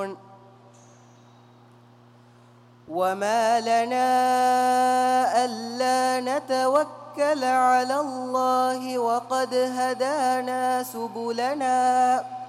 وما لنا ألا نتوكل على الله وقد هدانا سبلنا